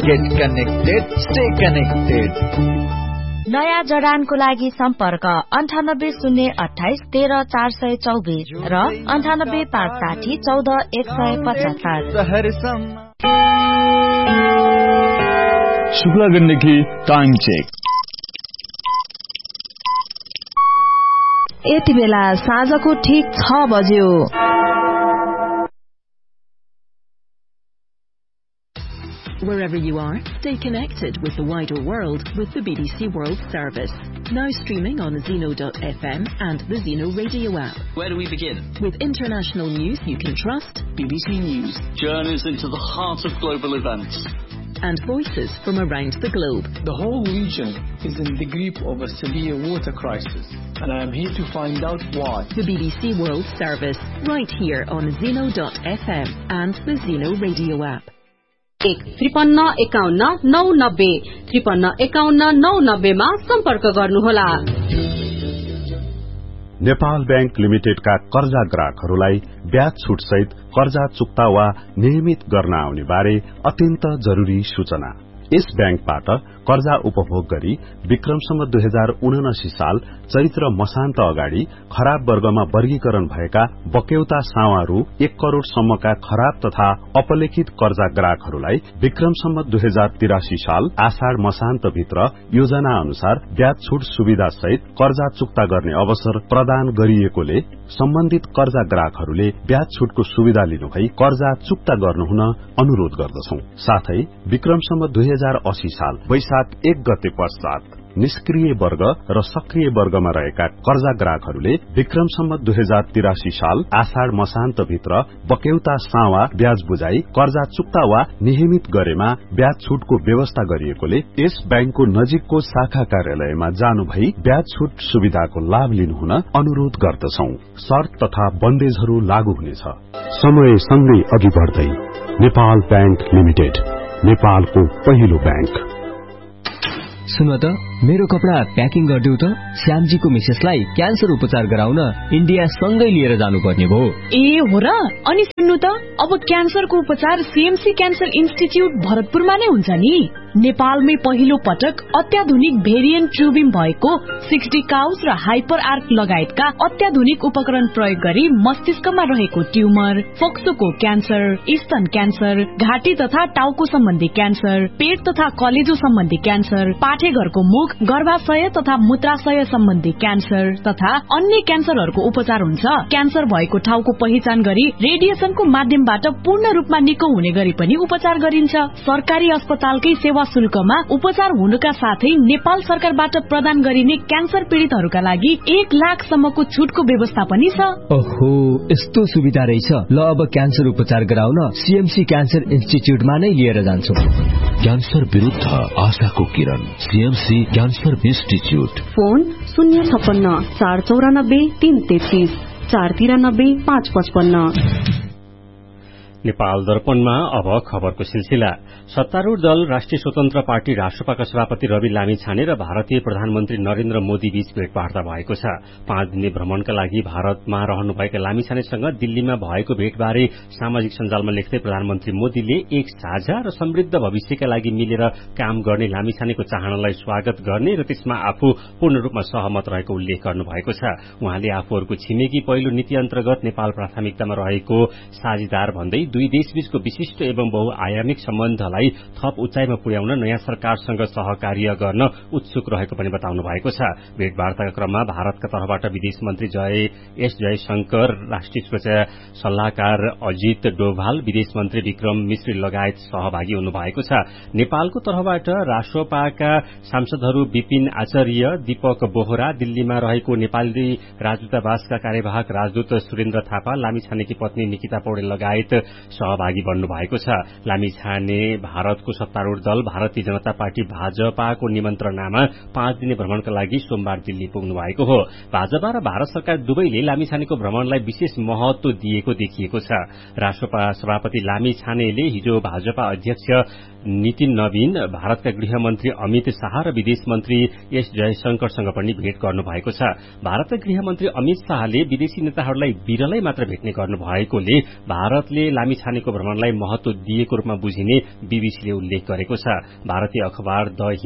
Get connected, stay connected. नयाँ जडानको लागि सम्पर्क 9808130424 र 9856141175। Shukla Gandaki time check. यति बेला साँझको ठीक 6 बज्यो। Wherever you are, stay connected with the wider world with the BBC World Service. Now streaming on Zeno.fm and the Zeno radio app. Where do we begin? With international news you can trust. BBC News. Journeys into the heart of global events. And voices from around the globe. The whole region is in the grip of a severe water crisis, and I am here to find out why. The BBC World Service, right here on Zeno.fm and the Zeno radio app. 535190 535190 मा सम्पर्क गर्नुहोला। Nepal bank लिमिटेडका कर्जा ग्राहकहरूलाई ब्याज छुट सहित कर्जा चुक्ता वा नियमित गर्न आउने बारे अत्यन्त जरूरी सूचना। यस बैंकबाट कर्जा उपभोग गरी विक्रमसम्म 2079 साल चैत्र मसान्त अगाडि खराब वर्गमा वर्गीकरण भएका बक्यौता सावा रु 1 करोड़ सम्मका खराब तथा अपलेखित कर्जा ग्राहकहरूलाई विक्रमसम्म 2083 साल आषाढ़ मसान्त भित्र योजना अनुसार ब्याज छुट सुविधा सहित कर्जा चुक्ता गर्ने अवसर प्रदान गरिएकोले सम्बन्धित कर्जा ग्राहकहरूले ब्याज छुटको सुविधा लिनुभई कर्जा चुक्ता गर्नुहुन अनुरोध गर्दछौं। साथै विक्रमसम्म 2080 साल वैशाख 1 गते पश्चात निष्क्रिय वर्ग र सक्रिय वर्गमा रहेका कर्जा ग्राहकहरूले विक्रमसम्म 2083 साल आषाढ़ मसान्त भित्र बक्यौता सावा ब्याज बुझाई कर्जा चुक्ता वा नियमित गरेमा ब्याज छुटको व्यवस्था गरिएकोले यस बैंकको नजिकको शाखा कार्यालयमा जानु भई ब्याज छुट सुविधाको लाभ लिनुहुन अनुरोध गर्दछौं। शर्त तथा बन्देजहरू लागू हुनेछ। समय सँगै अघि बढ्दै नेपाल बैंक लिमिटेड, नेपालको पहिलो बैंक। सुन त मेरो कपडा प्याकिङ गरिदेऊ त। श्यामजीको मिसेसलाई क्यान्सर उपचार गराउन इन्डिया सँगै लिएर जानुपर्ने भो। ए हो र? अनि सुन्नु त, अब क्यान्सरको उपचार सीएमसी क्यान्सर इन्स्टिच्युट भरतपुरमा नै हुन्छ नि। नेपालमै पहिलो पटक अत्याधुनिक भेरिएन्ट ट्युबिम भएको 60 काउस र हाइपर आर्क लगायतका अत्याधुनिक उपकरण प्रयोग गरी मस्तिष्कमा रहेको ट्युमर, फोक्सोको क्यान्सर, स्तन क्यान्सर, घाँटी तथा टाउको सम्बन्धी क्यान्सर, पेट तथा कलेजो सम्बन्धी क्यान्सर, पाठेघरको मुख, गर्भाशय तथा मूत्राशय सम्बन्धी क्यान्सर तथा अन्य क्यान्सरहरूको उपचार हुन्छ। क्यान्सर भएको ठाउँको पहिचान गरी रेडिएसनको माध्यमबाट पूर्ण रूपमा निको हुने गरी पनि उपचार गरिन्छ। सरकारी अस्पतालकै सेवा शुल्कमा उपचार हुनुका साथै नेपाल सरकारबाट प्रदान गरिने क्यान्सर पीड़ितहरूका लागि 1 लाख सम्मको छुटको व्यवस्था पनि छ। ओहो, यस्तो सुविधा रहेछ। ल अब क्यान्सर उपचार गराउन सीएमसी क्यान्सर इन्स्टिच्युटमा नै लिएर जान्छौ। क्यान्सर विरुद्ध आशाको किरण, CMC cancer institute. Phone 056 494 333 493 555। Nepal दर्पणमा अब खबरको सिलसिला। सत्तारूढ़ दल राष्ट्रिय स्वतन्त्र पार्टी राष्ट्रपाका सभापति रवि लामिछाने र भारतीय प्रधानमन्त्री नरेन्द्र मोदी बीच भेटवार्ता भएको छ। 5 दिने भ्रमणका लागि भारतमा रहनुभएका लामिछानेसँग दिल्लीमा भएको भेटबारे सामाजिक सञ्जालमा लेख्दै प्रधानमन्त्री मोदीले एक साझा र समृद्ध भविष्यका लागि मिलेर काम गर्ने लामिछानेको चाहनालाई स्वागत गर्ने र त्यसमा आफू पूर्ण रूपमा सहमत रहेको उल्लेख गर्नुभएको छ। उहाँले आफूहरूको छिमेकी पहिलो नीति अन्तर्गत नेपाल प्राथमिकतामा रहेको साझेदार भन्दै दुई देशबीचको विशिष्ट एवं बहुआयामिक सम्बन्धलाई थप उचाइमा पुर्याउन नयाँ सरकारसँग सहकार्य गर्न उत्सुक रहेको पनि बताउनु भएको छ। भेटवार्ताका क्रममा भारतका तर्फबाट विदेश मन्त्री एस जयशंकर, राष्ट्रिय सुरक्षा सल्लाहकार अजित डोभाल, विदेश मन्त्री विक्रम मिश्री लगायत सहभागी हुनुभएको छ। नेपालको तर्फबाट राष्ट्रपाका सांसदहरू विपिन आचार्य, दीपक बोहरा, दिल्लीमा रहेको नेपाली राजदूतावासका कार्यवाहक राजदूत सुरेन्द्र थापा, लामिछानेकी पत्नी निकिता पौडेल लगायत सहभागी बन्नु भएको छ। लामिछाने भारतको सत्तारूढ़ दल भारतीय जनता पार्टी भाजपाको निमन्त्रणामा 5 दिने भ्रमणका लागि सोमबार दिल्ली पुग्नु भएको हो। भाजपा र भारत सरकार दुवैले लामिछानेको भ्रमणलाई विशेष महत्व दिएको देखिएको छ। राष्ट्रपा सभापति लामिछानेले हिजो भाजपा अध्यक्ष नितिन नवीन, भारतका गृहमन्त्री अमित शाह र विदेश मन्त्री एस जयशंकरसँग पनि भेट गर्नु भएको छ। भारतका गृहमन्त्री अमित शाहले विदेशी नेताहरूलाई विरलै मात्र भेट्ने गर्नु भएकोले भारतले लामिछानेको भ्रमणलाई महत्व दिएको रूपमा बुझिने बीबीसीले उल्लेख गरेको छ। भारतीय अखबार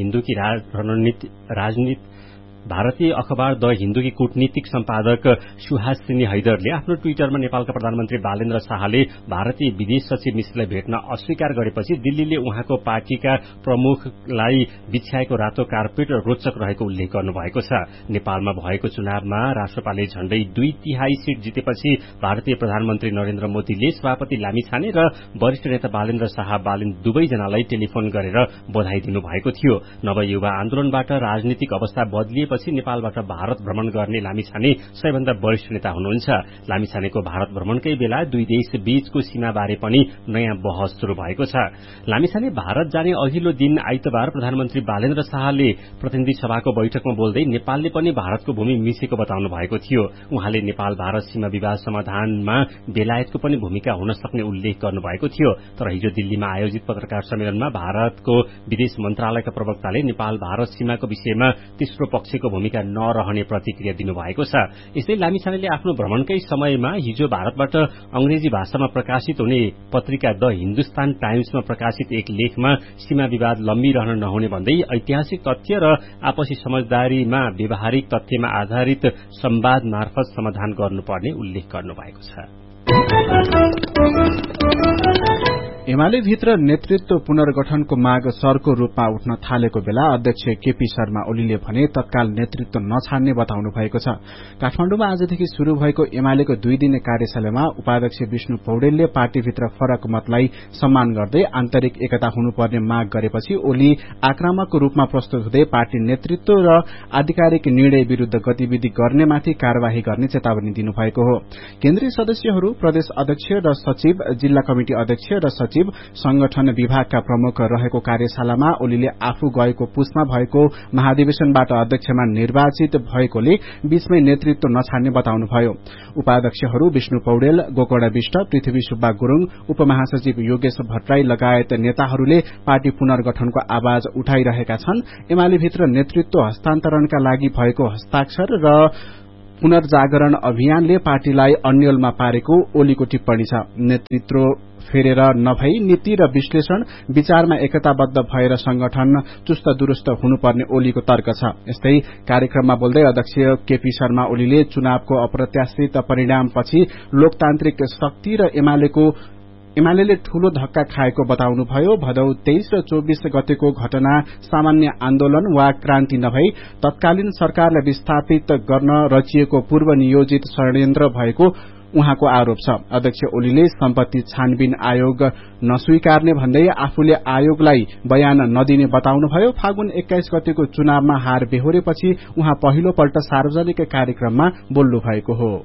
द हिन्दूकी कूटनीतिक सम्पादक सुहासिनी हैदरले आफ्नो ट्वीटरमा नेपालका प्रधानमन्त्री बालेन्द्र शाहले भारतीय विदेश सचिव मिश्रलाई भेट्न अस्वीकार गरेपछि दिल्लीले उहाँको पार्टीका प्रमुखलाई बिछ्याएको रातो कार्पेट रोचक रहेको उल्लेख गर्नुभएको छ। नेपालमा भएको चुनावमा राष्ट्रपाले झण्डै 2/3 सीट जितेपछि भारतीय प्रधानमन्त्री नरेन्द्र मोदीले सभापति लामिछाने र वरिष्ठ नेता बालेन्द्र शाह बालिन दुवैजनालाई टेलिफोन गरेर बधाई दिनुभएको थियो। नवयुवा आन्दोलनबाट राजनीतिक अवस्था बदलिए पछि नेपालबाट भारत भ्रमण गर्ने लामिछाने सबैभन्दा वरिष्ठ नेता हुनुहुन्छ। लामिछानेको भारत भ्रमणकै बेला दुई देश बीचको सीमाबारे पनि नयाँ बहस शुरू भएको छ। लामिछाने भारत जाने अघिल्लो दिन आइतबार प्रधानमन्त्री बालेन्द्र शाहले प्रतिनिधि सभाको बैठकमा बोल्दै नेपालले पनि भारतको भूमि मिचेको बताउनु भएको थियो। उहाँले नेपाल भारत सीमा विवाद समाधानमा बेलायतको पनि भूमिका हुन सक्ने उल्लेख गर्नुभएको थियो। तर हिजो दिल्लीमा आयोजित पत्रकार सम्मेलनमा भारतको विदेश मन्त्रालयका प्रवक्ताले नेपाल भारत सीमाको विषयमा तेस्रो पक्षको भूमिका नरहने प्रतिक्रिया दिनुभएको छ। यसै लामिछानेले आफ्नो भ्रमणकै समयमा हिजो भारतबाट अंग्रेजी भाषामा प्रकाशित हुने पत्रिका द हिन्दुस्तान टाइम्समा प्रकाशित एक लेखमा सीमा विवाद लम्बिरहन नहुने भन्दै ऐतिहासिक तथ्य र आपसी समझदारीमा व्यावहारिक तथ्यमा आधारित संवाद मार्फत समाधान गर्नुपर्ने उल्लेख गर्नुभएको छ। एमाले भित्र नेतृत्व पुनर्गठनको माग सरको रूपमा उठ्न थालेको बेला अध्यक्ष केपी शर्मा ओलीले भने तत्काल नेतृत्व नछाड्ने बताउनु भएको छ। काठमाडौँमा आजदेखि शुरू भएको एमालेको 2 दिने कार्यशालामा उपाध्यक्ष विष्णु पौडेलले पार्टीभित्र फरक मतलाई सम्मान गर्दै आन्तरिक एकता हुनुपर्ने माग गरेपछि ओली आक्रामक रूपमा प्रस्तुत हुँदै पार्टी नेतृत्व र आधिकारिक निर्णय विरूद्ध गतिविधि गर्नेमाथि कार्यवाही गर्ने चेतावनी दिनुभएको हो। केन्द्रीय सदस्यहरू, प्रदेश अध्यक्ष र सचिव, जिल्ला कमिटी अध्यक्ष र सचिव, संगठन विभागका प्रमुख रहेको कार्यशालामा ओलीले आफू गएको पुसमा भएको महाधिवेशनबाट अध्यक्षमा निर्वाचित भएकोले बीचमै नेतृत्व नछाड्ने बताउनुभयो। उपाध्यक्षहरू विष्णु पौडेल, गोकर्ण विष्ट, पृथ्वी सुब्बा गुरूङ, उपमहासचिव योगेश भट्टराई लगायत नेताहरूले पार्टी पुनर्गठनको आवाज उठाइरहेका छन्। एमालेभित्र नेतृत्व हस्तान्तरणका लागि भएको हस्ताक्षर र पुनर्जागरण अभियानले पार्टीलाई अन्यलमा पारेको ओलीको टिप्पणी छ। नेतृत्व फेरेर नभई नीति र विश्लेषण विचारमा एकताबद्ध भएर संगठन चुस्त दुरुस्त हुनुपर्ने ओलीको तर्क छ। यस्तै कार्यक्रममा बोल्दै अध्यक्ष केपी शर्मा ओलीले चुनावको अप्रत्याशित परिणामपछि लोकतान्त्रिक शक्ति र एमाले ठूलो धक्का खाएको बताउनुभयो। भदौ 23 र 24 गतेको घटना सामान्य आन्दोलन वा क्रान्ति नभई तत्कालीन सरकारलाई विस्थापित गर्न रचिएको पूर्व नियोजित षड्यन्त्र भएको उहाँको आरोप छ। अध्यक्ष ओलीले सम्पत्ति छानबिन आयोग नस्वीकार्ने भन्दै आफूले आयोगलाई बयान नदिने बताउनुभयो। फागुन 21 गतेको चुनावमा हार बेहोरेपछि उहाँ पहिलो पल्ट सार्वजनिक कार्यक्रममा बोल्नु भएको हो।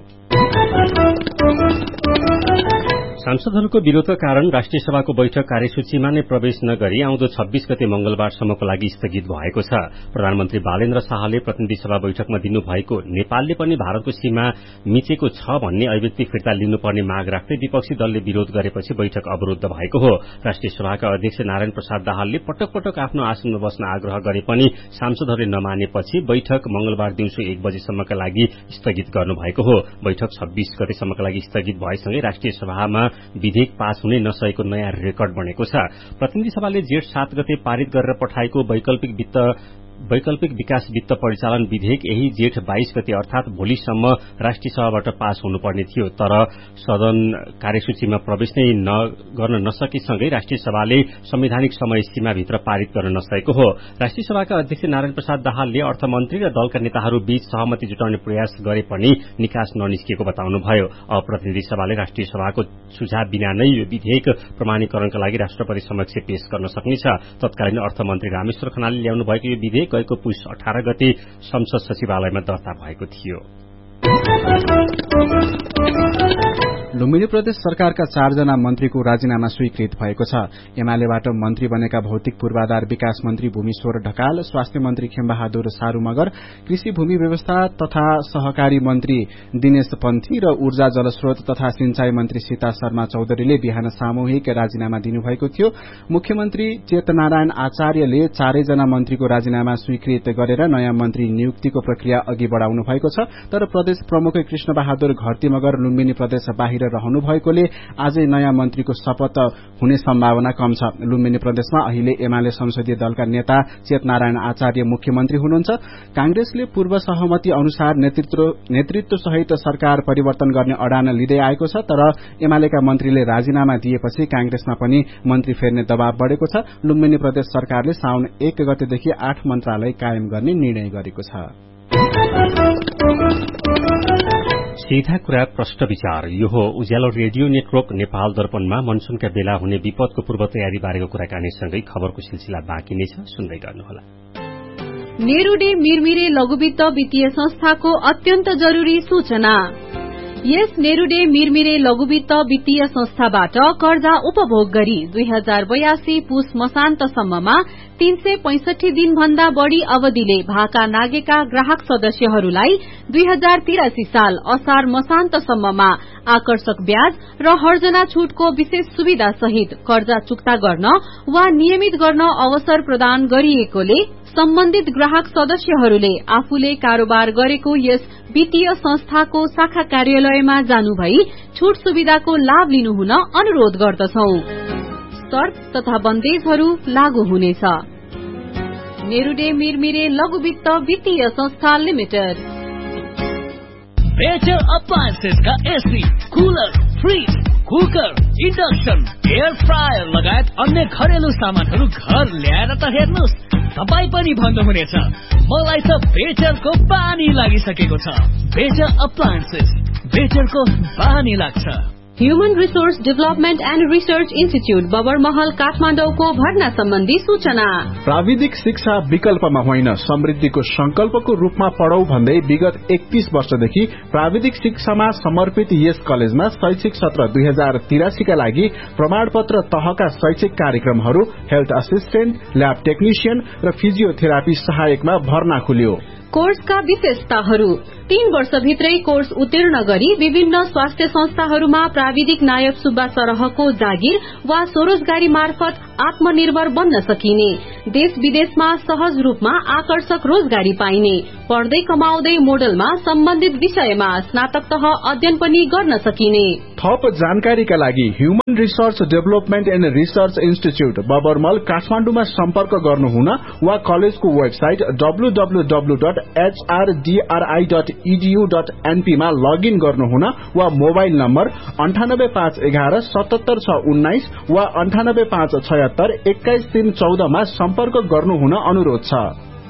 सांसदहरूको विरोधका कारण राष्ट्रिय सभाको बैठक कार्यसूचीमा नै प्रवेश नगरी आउँदो 26 गते मंगलबारसम्मको लागि स्थगित भएको छ। प्रधानमन्त्री बालेन्द्र शाहले प्रतिनिधि सभा बैठकमा दिनुभएको नेपालले पनि भारतको सीमा मिचेको छ भन्ने अभिव्यक्ति फिर्ता लिनुपर्ने माग राख्दै विपक्षी दलले विरोध गरेपछि बैठक अवरूद्ध भएको हो। राष्ट्रिय सभाका अध्यक्ष नारायण प्रसाद दाहालले पटक पटक आफ्नो आसनमा बस्न आग्रह गरे पनि सांसदहरूले नमानेपछि बैठक मंगलबार दिउँसो 1 बजेसम्मका लागि स्थगित गर्नुभएको हो। बैठक 26 गतेसम्मका लागि स्थगित भएसँगै राष्ट्रिय सभामा विधेयक पास हुनै नसकेको नयाँ रेकर्ड बनेको छ। प्रतिनिधि सभाले जेठ 7 गते पारित गरेर पठाएको वैकल्पिक विकास वित्त परिचालन विधेयक यही जेठ 22 गते अर्थात भोलिसम्म राष्ट्रिय सभाबाट पास हुनुपर्ने थियो। तर सदन कार्यसूचीमा प्रवेश नै गर्न नसकेसँगै राष्ट्रिय सभाले संवैधानिक समय सीमाभित्र पारित गर्न नसकेको हो। राष्ट्रिय सभाका अध्यक्ष नारायण प्रसाद दाहालले अर्थमन्त्री र दलका नेताहरू बीच सहमति जुटाउने प्रयास गरे पनि निकास ननिस्किएको बताउनुभयो। अब प्रतिनिधि सभाले राष्ट्रिय सभाको सुझाव बिना नै यो विधेयक प्रमाणीकरणका लागि राष्ट्रपति समक्ष पेश गर्न सक्नेछ। तत्कालीन अर्थमन्त्री रामेश्वर खनालले ल्याउनु भएको यो विधेयक गएको पुस 18 गते संसद सचिवालयमा दर्ता भएको थियो। लुम्बिनी प्रदेश सरकारका 4 जना मन्त्रीको राजीनामा स्वीकृत भएको छ। एमालेबाट मन्त्री बनेका भौतिक पूर्वाधार विकास मन्त्री भूमिश्वर ढकाल, स्वास्थ्य मन्त्री खेमबहादुर सारू मगर, कृषि भूमि व्यवस्था तथा सहकारी मन्त्री दिनेश पन्थी र ऊर्जा जलस्रोत तथा सिंचाई मन्त्री सीता शर्मा चौधरीले बिहान सामूहिक राजीनामा दिनुभएको थियो। मुख्यमन्त्री चेतनारायण आचार्यले 4 जना मन्त्रीको राजीनामा स्वीकृत गरेर नयाँ मन्त्री नियुक्तिको प्रक्रिया अघि बढ़ाउनु भएको छ। तर प्रदेश प्रमुख कृष्ण बहादुर घरती मगर लुम्बिनी प्रदेश बाहिर रहनु भएकोले आजै नयाँ मन्त्रीको शपथ हुने सम्भावना कम छ। लुम्बिनी प्रदेशमा अहिले एमाले संसदीय दलका नेता चेतनारायण आचार्य मुख्यमन्त्री हुनुहुन्छ। कांग्रेसले पूर्व सहमति अनुसार नेतृत्व सहित सरकार परिवर्तन गर्ने अडान लिँदै आएको छ, तर एमालेका मन्त्रीले राजीनामा दिएपछि कांग्रेसमा पनि मन्त्री फेर्ने दबाव बढ़ेको छ। लुम्बिनी प्रदेश सरकारले साउन 1 गतेदेखि 8 मन्त्रालय कायम गर्ने निर्णय गरेको छ। सीधा कुरा प्रश्न विचार। यो हो उज्यालो रेडियो नेटवर्क नेपाल दर्पणमा मनसूनका बेला हुने विपदको पूर्व तयारी बारेको कुराकानीसँगै खबरको सिलसिला बाँकी नै छ, सुन्दै गर्नुहोला। नेरूडे मिरमिरे लघुवित्त वित्तीय संस्थाको अत्यन्त जरूरी सूचना। यस नेरूडे मिरमिरे लघुवित्त वित्तीय संस्थाबाट कर्जा उपभोग गरी 2082 पुस मसान्तसम्ममा 365 दिन भन्दा बढ़ी अवधिले भाका नागेका ग्राहक सदस्यहरूलाई 2083 साल असार मसान्तसम्ममा आकर्षक ब्याज र हर्जना छूटको विशेष सुविधा सहित कर्जा चुक्ता गर्न वा नियमित गर्न अवसर प्रदान गरिएकोले सम्बन्धित ग्राहक सदस्यहरूले आफूले कारोबार गरेको यस वित्तीय संस्थाको शाखा कार्यालयमा जानुभई छूट सुविधाको लाभ लिनु हुन अनुरोध गर्दछौ। शर्त तथा बन्देजहरू लागू हुनेछ। नेरूडे मिरमिरे लघुवित्त वित्तीय संस्था लिमिटेड। बेटर अप्लायन्सेस का AC, cooler, fridge, cooker, induction, air fryer लगायत अन्य घरेलु सामानहरू घर ल्याएर त हेर्नुस्, तपाई पनि भन्नुहुनेछ मलाई त बेटरको बानी लागिसकेको छ। बेटर अप्लायन्सेस, बेटरको बानी लाग्छ। Human resource development and research institute Babarmahal काठमाडौँको भर्ना सम्बन्धी सूचना। प्राविधिक शिक्षा विकल्पमा होइन समृद्धिको संकल्पको रूपमा पढौ भन्दै विगत 31 वर्षदेखि प्राविधिक शिक्षामा समर्पित यस कलेजमा शैक्षिक सत्र 2083 का लागि प्रमाणपत्र तहका शैक्षिक कार्यक्रमहरू हेल्थ असिस्टेन्ट, ल्याब टेक्निशियन र फिजियोथेरापी सहायकमा भर्ना खुल्यो। कोर्सका विशेषताहरू: 3 वर्षभित्रै कोर्स उत्तीर्ण गरी विभिन्न स्वास्थ्य संस्थाहरूमा प्राविधिक नायक सुब्बा सरहको जागिर वा स्वरोजगारी मार्फत आत्मनिर्भर बन्न सकिने, देश विदेशमा सहज रूपमा आकर्षक रोजगारी पाइने, पढ्दै कमाउँदै मोडलमा सम्बन्धित विषयमा स्नातक तह अध्ययन पनि गर्न सकिने। थप जानकारीका लागि human resource development and research institute बबरमल काठमाडौँमा सम्पर्क गर्नुहुन वा कलेजको वेबसाइट www.hrdri.edu.np मा लगइन गर्नुहुन वा मोबाइल नम्बर 98511 77619 वा 98576 21314 मा सम्पर्क गर्नुहुन अनुरोध छ।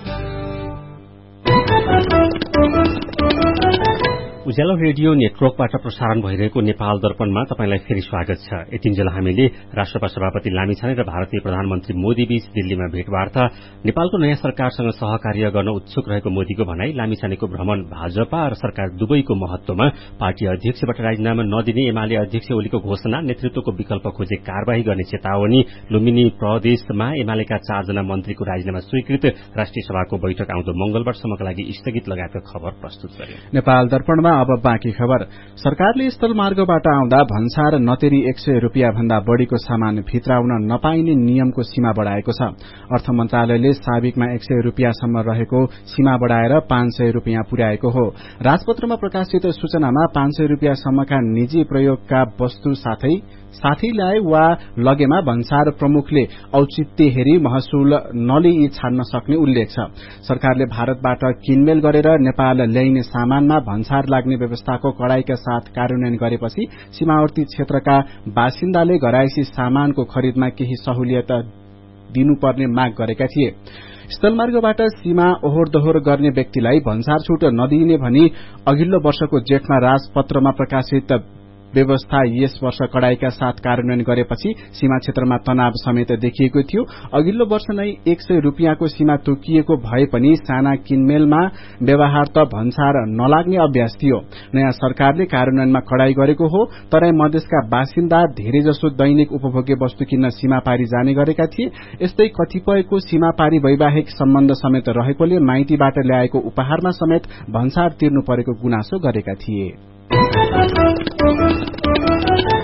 उज्यालो रेडियो नेटवर्कबाट प्रसारण भइरहेको नेपाल दर्पणमा तपाईंलाई फेरि स्वागत छ। यतिन्जेल हामीले राष्ट्रपा सभापति लामिछाने र भारतीय प्रधानमन्त्री मोदी बीच दिल्लीमा भेटवार्ता, नेपालको नयाँ सरकारसँग सहकार्य गर्न उत्सुक रहेको मोदीको भनाई, लामिछानेको भ्रमण, भाजपा र सरकार दुवैको महत्वमा, पार्टी अध्यक्षबाट राजीनामा नदिने एमाले अध्यक्ष ओलीको घोषणा, नेतृत्वको विकल्प खोजे कार्यवाही गर्ने चेतावनी, लुम्बिनी प्रदेशमा एमालेका 4 जना मन्त्रीको राजीनामा स्वीकृत, राष्ट्रिय सभाको बैठक आउँदो मंगलबारसम्मका लागि स्थगित लगायतका खबर प्रस्तुत गर्यो। नेपाल दर्पणमा अब बाँकी खबर। सरकारले स्थल मार्गबाट आउँदा भन्सार नतेरी 100 रुपियाँ भन्दा बढ़ीको सामान भित्राउन नपाइने नियमको सीमा बढ़ाएको छ। अर्थ मन्त्रालयले साबिकमा 100 रुपियाँसम्म रहेको सीमा बढ़ाएर 500 रुपियाँ पुर्याएको हो। राजपत्रमा प्रकाशित सूचनामा 500 रुपियाँसम्मका निजी प्रयोगका वस्तु साथै ल्याए वा लगेमा भन्सार प्रमुखले औचित्य हेरी महसुल नलिई छान्न सक्ने उल्लेख छ। सरकारले भारतबाट किनमेल गरेर नेपाल ल्याइने सामानमा भन्सार लाग्ने व्यवस्थाको कड़ाईका साथ कार्यान्वयन गरेपछि सीमावर्ती क्षेत्रका बासिन्दाले घरायसी सामानको खरिदमा केही सहुलियत दिनुपर्ने माग गरेका थिए। स्थलमार्गबाट सीमा ओहोर दोहोर गर्ने व्यक्तिलाई भन्सार छूट नदिइने भनी अघिल्लो वर्षको जेठमा राजपत्रमा प्रकाशित व्यवस्था यस वर्ष कड़ाईका साथ कार्यान्वयन गरेपछि सीमा क्षेत्रमा तनाव समेत देखिएको थियो। अघिल्लो वर्ष नै 100 रुपियाँको सीमा तोकिएको भए पनि साना किनमेलमा व्यवहार त भन्सार नलाग्ने अभ्यास थियो। नयाँ सरकारले कार्यान्वयनमा कड़ाई गरेको हो। तराई मधेसका बासिन्दा धेरैजसो दैनिक उपभोग्य वस्तु किन्न सीमा पारी जाने गरेका थिए। यस्तै कतिपयको सीमा पारी वैवाहिक सम्बन्ध समेत रहेकोले माइतीबाट ल्याएको उपहारमा समेत भन्सार तिर्नु परेको गुनासो गरेका थिए।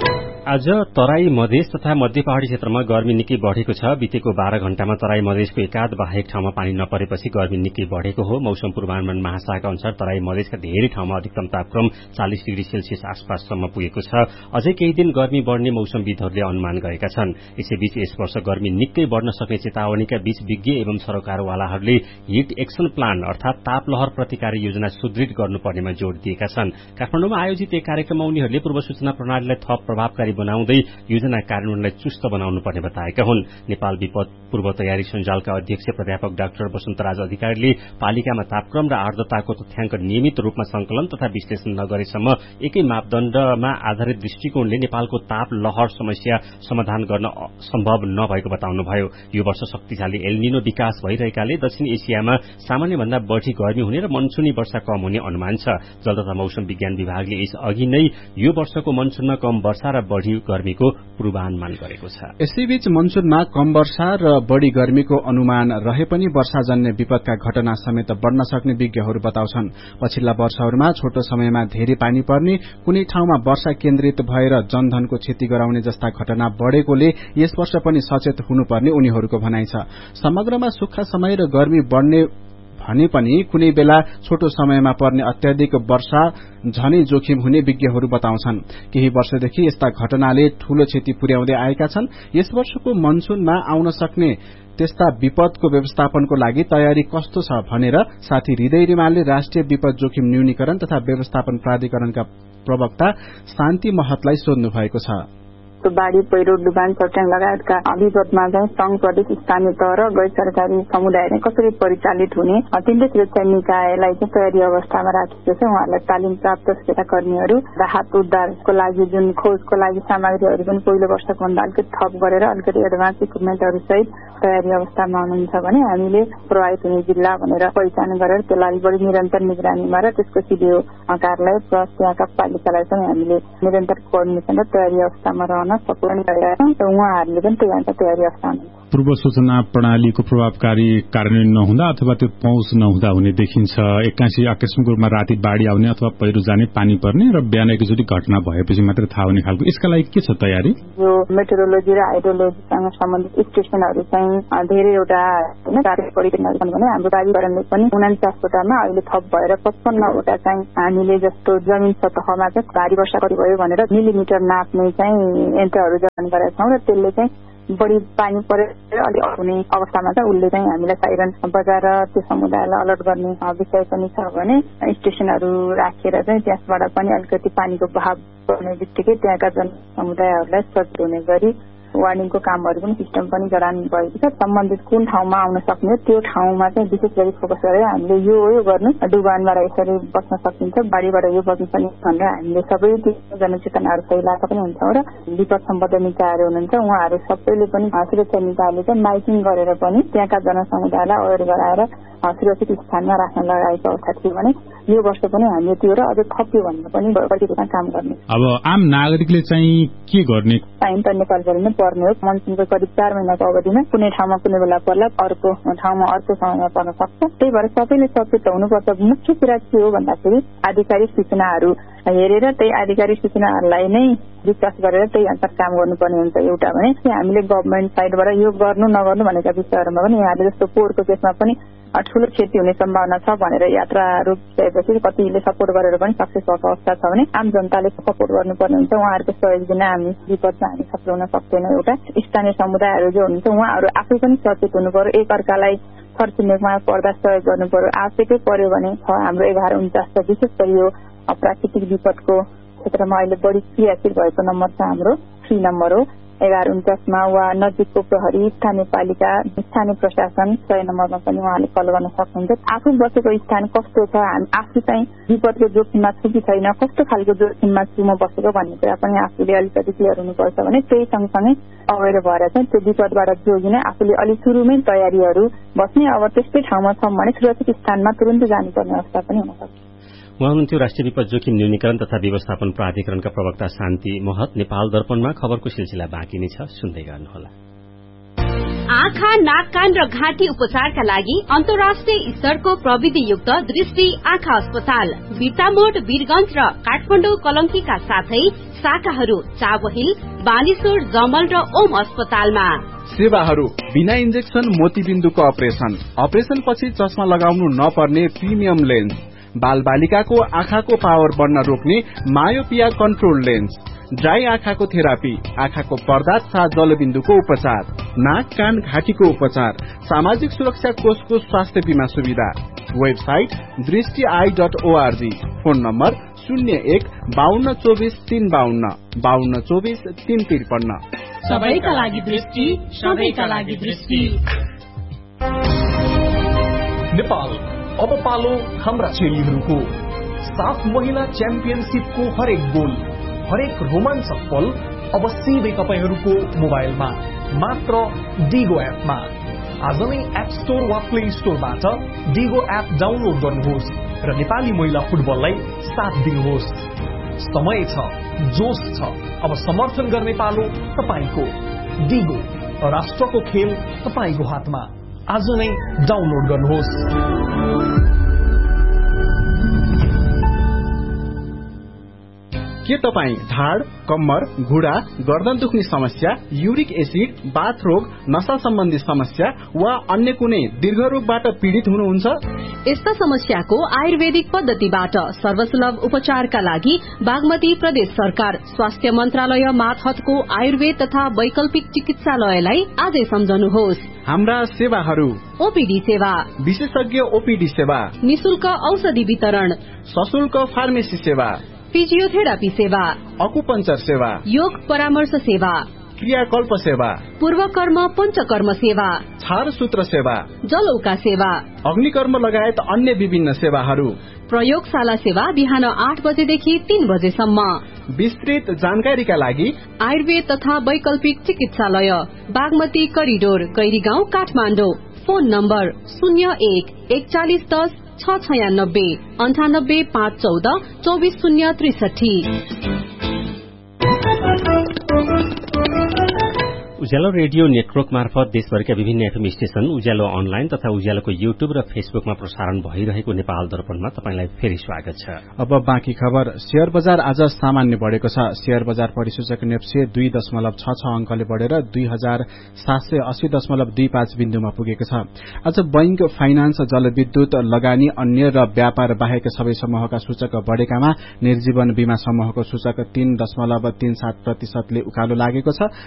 आज तराई मधेस तथा मध्य पहाड़ी क्षेत्रमा गर्मी निकै बढ़ेको छ। बितेको 12 घण्टामा तराई मधेसको एकाध बाहेक ठाउँमा पानी नपरेपछि गर्मी निकै बढ़ेको हो। मौसम पूर्वानुमान महाशाखाका अनुसार तराई मधेसका धेरै ठाउँमा अधिकतम तापक्रम 40 डिग्री सेल्सियस आसपाससम्म पुगेको छ। अझै केही दिन गर्मी बढ़ने मौसमविदहरूले अनुमान गरेका छन्। यसैबीच यस वर्ष गर्मी निकै बढ़न सक्ने चेतावनीका बीच विज्ञ एवं सरकारवालाहरूले हिट एक्सन प्लान अर्थात तापलहर प्रतिकार योजना सुदृढ गर्नुपर्नेमा जोड़ दिएका छन्। काठमाडौँमा आयोजित एक कार्यक्रममा उनीहरूले पूर्व सूचना प्रणालीलाई थप प्रभावकारी बनाउँदै योजना कार्यान्वयनलाई चुस्त बनाउनु पर्ने बताएका हुन्। नेपाल विपद पूर्व तयारी सञ्जालका अध्यक्ष प्राध्यापक डाक्टर वसन्तराज अधिकारीले पालिकामा तापक्रम र आर्द्रताको तथ्याङ्क नियमित रूपमा संकलन तथा विश्लेषण नगरेसम्म एकै मापदण्डमा आधारित दृष्टिकोणले नेपालको ताप लहर समस्या समाधान गर्न सम्भव नभएको बताउनुभयो। यो वर्ष शक्तिशाली एल्निनो विकास भइरहेकाले दक्षिण एसियामा सामान्यभन्दा बढ़ी गर्मी हुने र मनसुनी वर्षा कम हुने अनुमान छ। जल तथा मौसम विज्ञान विभागले यस अघि नै यो वर्षको मनसुनमा कम वर्षा र बढ़ी गर्मीको पूर्वानुमान गरेको छ। यसैबीच मनसुनमा कम वर्षा र बढ़ी गर्मीको अनुमान रहे पनि वर्षाजन्य विपदका घटना समेत बढ़न सक्ने विज्ञहरू बताउँछन्। पछिल्ला वर्षहरूमा छोटो समयमा धेरै पानी पर्ने, कुनै ठाउँमा वर्षा केन्द्रित भएर जनधनको क्षति गराउने जस्ता घटना बढ़ेकोले यस वर्ष पनि सचेत हुनुपर्ने उनीहरूको भनाइ छ। समग्रमा सुक्खा समय र गर्मी बढ़ने भने पनि कुनै बेला छोटो समयमा पर्ने अत्याधिक वर्षा झनै जोखिम हुने विज्ञहरू बताउँछन्। केही वर्षदेखि यस्ता घटनाले ठूलो क्षति पुर्याउँदै आएका छन्। यस वर्षको मनसुनमा आउन सक्ने त्यस्ता विपदको व्यवस्थापनको लागि तयारी कस्तो छ भनेर साथी हृदय रिमालले राष्ट्रिय विपद जोखिम न्यूनीकरण तथा व्यवस्थापन प्राधिकरणका प्रवक्ता शान्ति महतलाई सोध्नु भएको छ। बाढ़ी पहिरो डुबान चट्याङ लगायतका विपदमा चाहिँ संघ प्रदेश स्थानीय तह र गैर सरकारी समुदाय कसरी परिचालित हुने केन्द्रीय सुरक्षा निकायलाई चाहिँ तयारी अवस्थामा राखेको छ। उहाँहरूलाई तालिम प्राप्त सुरक्षाकर्मीहरू राहत उद्धारको लागि जुन खोजको लागि सामग्रीहरू पनि पहिलो वर्षको भन्दा अलिकति थप गरेर अलिकति एडभान्स इक्विपमेन्टहरू सहित तयारी अवस्थामा हुनुहुन्छ भने हामीले प्रभावित हुने जिल्ला भनेर पहिचान गरेर त्यसलाई बढी निरन्तर निगरानीमा र त्यसको सिडिओ कार्यालय प्लस त्यहाँका पालिकालाई पनि हामीले निरन्तर कोअर्डिनेसन र तयारी अवस्थामा रहन उहाँहरूले पनि तयारी अवस्थामा। पूर्व सूचना प्रणालीको प्रभावकारी कार्यान्वयन नहुँदा अथवा त्यो पहुँच नहुँदा हुने देखिन्छ। एक्कासी आकस्मिक रूपमा राति बाढ़ी आउने अथवा पहिरो जाने, पानी पर्ने र बिहान एकचोटि घटना भएपछि मात्रै थाहा हुने खालको यसका लागि के छ तयारी? यो मेट्रोलोजी र हाइड्रोलोजीसँग सम्बन्धित स्टेशनहरू चाहिँ धेरैवटा कार्य परिचालन भने हाम्रो प्राधिकरणले पनि 49 वटामा अहिले थप भएर 55 वटा चाहिँ हामीले जस्तो जमिन सतहमा चाहिँ भारी वर्षा कति भयो भनेर मिलिमिटर नाप्ने चाहिँ यन्त्रहरू जडान गरेका छौँ र त्यसले चाहिँ बढी पानी परेर अलिक हुने अवस्थामा चाहिँ उसले चाहिँ हामीलाई साइरन बजाएर त्यो समुदायलाई अलर्ट गर्ने विषय पनि छ भने स्टेशनहरू राखेर चाहिँ त्यसबाट पनि अलिकति पानीको बहाव बढ्ने बित्तिकै त्यहाँका जनसमुदायहरूलाई सचेत हुने गरी वार्निङको कामहरू पनि सिस्टम पनि जडान भएको छ। सम्बन्धित कुन ठाउँमा आउन सक्ने त्यो ठाउँमा चाहिँ विशेष गरी फोकस गरेर हामीले यो गर्नु डुबानबाट यसरी बच्न सकिन्छ, बाढीबाट यो बच्न सक्ने भनेर हामीले सबै जनचेतनाहरू फैलाएको पनि हुन्छौँ र विपद सम्बद्ध निकायहरू हुनुहुन्छ उहाँहरू सबैले पनि सुरक्षा निकायले चाहिँ माइकिङ गरेर पनि त्यहाँका जनसमुदायलाई अवेर गराएर सुरक्षित स्थानमा राख्न लगाएको अवस्था थियो भने यो वर्ष पनि हामीले त्यो र अझ थप्यो भन्ने पनि बढी रूपमा काम गर्ने। अब आम नागरिकले चाहिँ के गर्ने? टाइम त नेपालभरि नै पर्ने हो। मनसुनको करिब 4 महिनाको अवधिमा कुनै ठाउँमा कुनै बेला पर्ला, अर्को ठाउँमा अर्को समयमा पर्न सक्छ। त्यही भएर सबैले सचेत हुनुपर्छ। मुख्य कुरा के हो भन्दाखेरि आधिकारिक सूचनाहरू हेरेर त्यही आधिकारिक सूचनाहरूलाई नै विश्वास गरेर त्यही अनुसार काम गर्नुपर्ने हुन्छ। एउटा भने हामीले गभर्मेन्ट साइडबाट यो गर्नु नगर्नु भनेका विषयहरूमा पनि यहाँले जस्तो पोहोरको केसमा पनि ठूलो क्षति हुने सम्भावना छ भनेर यात्रा रोकिसकेपछि कतिले सपोर्ट गरेर पनि सक्सेस भएको अवस्था छ भने आम जनताले सपोर्ट गर्नुपर्ने हुन्छ। उहाँहरूको सहयोग बिना हामी विपदमा हामी सफल हुन सक्दैनौँ। एउटा स्थानीय समुदायहरू जो हुनुहुन्छ उहाँहरू आफै पनि सचेत हुनु पर्यो, एक अर्कालाई छरछिमेकमा पर्दा सहयोग गर्नु पर्यो। आवश्यकै पर्यो भने हाम्रो 1149 विशेष गरी यो प्राकृतिक विपदको क्षेत्रमा अहिले बढी क्रियाशील भएको नम्बर छ हाम्रो 3 नम्बर हो। 1149मा वा नजिकको प्रहरी, स्थानीय पालिका, स्थानीय प्रशासन 100 नम्बरमा पनि उहाँले कल गर्न सक्नुहुन्छ। आफू बसेको स्थान कस्तो छ, हामी आफू चाहिँ विपदको जोखिममा छु कि छैन, कस्तो खालको जोखिममा छु म बसेको भन्ने कुरा पनि आफूले अलिकति क्लियर हुनुपर्छ भने त्यही सँगसँगै अवेर भएर चाहिँ त्यो विपदबाट जोगिने आफूले अलि सुरुमै तयारीहरू बस्ने। अब त्यस्तै ठाउँमा छौँ भने सुरक्षित स्थानमा तुरुन्तै जानुपर्ने अवस्था पनि हुन सक्छ। उहाँ हुनुहुन्थ्यो राष्ट्रिय विपद जोखिम न्यूनीकरण तथा व्यवस्थापन प्राधिकरणका प्रवक्ता शान्ति महत। नेपाल दर्पणमा खबरको सिलसिला बाँकी नै छ, सुन्दै गर्नुहोला। आँखा, नाक, कान र घाँटी उपचारका लागि अन्तर्राष्ट्रिय स्तरको प्रविधियुक्त दृष्टि आँखा अस्पताल बिर्तामोड, वीरगंज र काठमाडौँ कलंकीका साथै शाखाहरू चाबहिल, बानेश्वर, जमल र ओम अस्पतालमा। सेवाहरू बिना इन्जेक्सन मोतीबिन्दुको अपरेशन पछि चस्मा लगाउनु नपर्ने प्रिमियम लेन्स, बाल बालिकाको आँखाको पावर बढ्न रोक्ने मायोपिया कन्ट्रोल लेन्स, ड्राई आँखाको थेरापी, आँखाको पर्दा तथा जलबिन्दुको उपचार, नाक, कान, घाँटीको उपचार, सामाजिक सुरक्षा कोषको स्वास्थ्य बीमा सुविधा। Website दृष्टि.org, phone number 01-5224-352, 5224-353। सबैका लागि दृष्टि, सबैका लागि दृष्टि। नेपाल अब पालो हाम्रा चेलीहरूको। 7 महिला च्याम्पियनशिपको हरेक गोल, हरेक रोमाञ्चक पल अब सिधै तपाईहरूको मोबाइलमा, मात्र डिगो एपमा। आज नै एप स्टोर वा प्ले स्टोरबाट डिगो एप डाउनलोड गर्नुहोस् र नेपाली महिला फुटबललाई साथ दिनुहोस्। समय छ, जोश छ, अब समर्थन गर्ने पालो तपाईको। डिगो, राष्ट्रको खेल तपाईको हातमा। आज नै डाउनलोड गर्नुहोस्। के तपाईँ ढाड, कम्मर, घुँडा, गर्दन दुख्ने समस्या, युरिक एसिड, बाथ रोग, नशा सम्बन्धी समस्या वा अन्य कुनै दीर्घ रोगबाट पीड़ित हुनुहुन्छ? यस्ता समस्याको आयुर्वेदिक पद्धतिबाट सर्वसुलभ उपचारका लागि बागमती प्रदेश सरकार स्वास्थ्य मन्त्रालय मातहतको आयुर्वेद तथा वैकल्पिक चिकित्सालयलाई आजै सम्झनुहोस्। हाम्रा सेवाहरू: ओपीडी सेवा, विशेषज्ञ ओपीडी सेवा, निशुल्क औषधि वितरण, सशुल्क फार्मेसी सेवा, फिजियोथेरापी सेवा, अकुपञ्चर सेवा, योग परामर्श सेवा, क्रियाकल्प सेवा, पूर्वकर्म पञ्चकर्म सेवा, छारसूत्र सेवा, जलौका सेवा, अग्निकर्म लगायत अन्य विभिन्न सेवाहरू। प्रयोगशाला सेवा बिहान 8 बजेदेखि 3 बजेसम्म। विस्तृत जानकारीका लागि आयुर्वेद तथा वैकल्पिक चिकित्सालय, Bagmati corridor, Gairigaun, Kathmandu. Phone number 01-4110 696 98 514 24063। उज्यालो रेडियो नेटवर्क मार्फत देशभरिका विभिन्न एफएम स्टेशन, उज्यालो अनलाइन तथा उज्यालोको युट्युब र फेसबुकमा प्रसारण भइरहेको नेपाल दर्पणमा तपाईंलाई फेरि स्वागत छ। अब बाँकी खबर। शेयर बजार आज सामान्य बढेको छ। शेयर बजार परिसूचक नेप्से 2.66 अंकले बढेर 2780.25 बिन्दुमा पुगेको छ। आज बैंक, फाइनान्स, जलविद्युत, लगानी, अन्य र व्यापार बाहेक सबै समूहका सूचक बढेकामा निर्जीवन बीमा समूहको सूचक 3.37% ले उकालो लागेको छ।